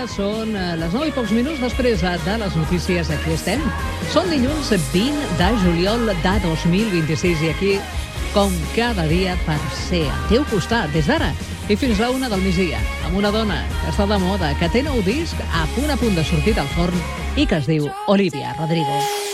són les 9 i pocs minuts després de les notícies. Aquí estem. Són dilluns 20 de juliol de 2026 i aquí, com cada dia, per ser al teu costat, des d'ara i fins a 1 del migdia, amb una dona que està de moda, que té nou disc a punt de sortir del forn i que es diu Olivia Rodrigo.